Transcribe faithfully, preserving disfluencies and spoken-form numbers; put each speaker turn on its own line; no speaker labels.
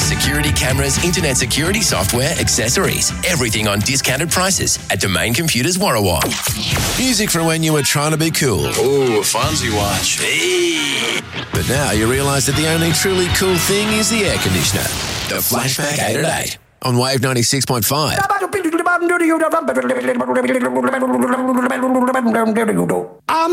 security cameras, internet security software, accessories. Everything on discounted prices at Domain Computers Warrawong. Music from when you were trying to be cool.
Ooh, a Fonzie watch.
Hey. But now you realise that the only truly cool thing is the air conditioner. The Flashback eight at eight on Wave ninety-six point five.
I'm